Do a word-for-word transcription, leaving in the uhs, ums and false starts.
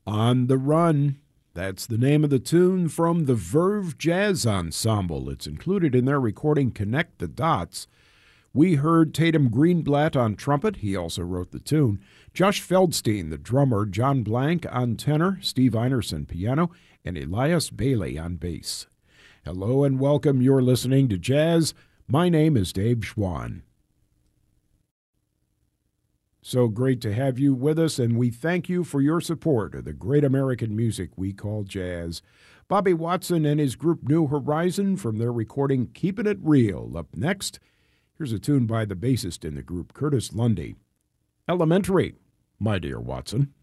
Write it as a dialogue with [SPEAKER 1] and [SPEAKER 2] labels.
[SPEAKER 1] On the Run. That's the name of the tune from the Verve Jazz Ensemble. It's included in their recording Connect the Dots. We heard Tatum Greenblatt on trumpet. He also wrote the tune. Josh Feldstein, the drummer. John Blank on tenor. Steve Einerson, piano. And Elias Bailey on bass. Hello and welcome. You're listening to Jazz. My name is Dave Schwann. So great to have you with us, and we thank you for your support of the great American music we call jazz. Bobby Watson and his group New Horizon from their recording Keepin' It Real. Up next, here's a tune by the bassist in the group, Curtis Lundy. Elementary, my dear Watson.